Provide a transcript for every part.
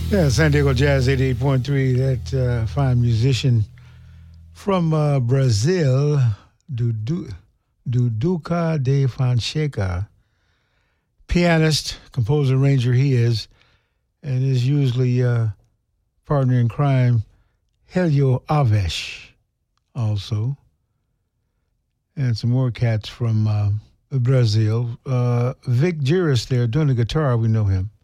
Yeah, San Diego Jazz 88.3. That fine musician from Brazil, Duduca de Fonseca, pianist, composer, arranger he is, and is usually partner in crime, Helio Alves also, and some more cats from Brazil. Vic Giris there doing the guitar, we know him.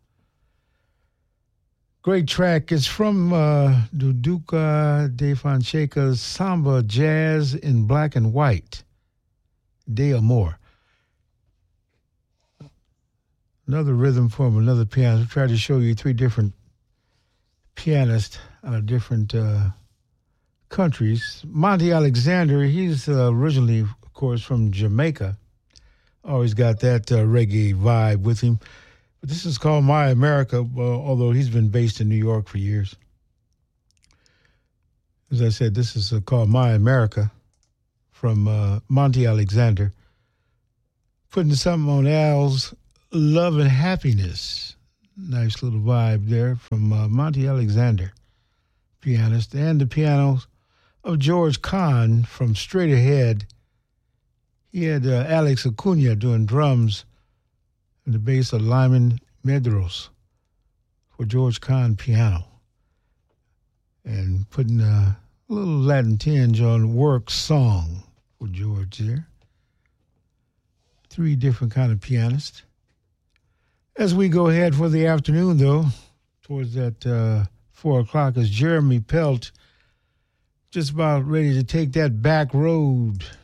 Great track. It's from Duduca de Fonseca's Samba Jazz in Black and White, De Amor. Another rhythm from another pianist. I tried to show you three different pianists out of different countries. Monty Alexander, he's originally, of course, from Jamaica. Always got that reggae vibe with him. But this is called My America, although he's been based in New York for years. As I said, this is called My America from Monty Alexander. Putting something on Al's Love and Happiness. Nice little vibe there from Monty Alexander, pianist, and the pianos of George Kahn from Straight Ahead. He had Alex Acuna doing drums and the bass of Lyman Medeiros for George Kahn piano. And putting a little Latin tinge on Work Song for George there. Three different kind of pianists. As we go ahead for the afternoon, though, towards that 4 o'clock, is Jeremy Pelt just about ready to take that back road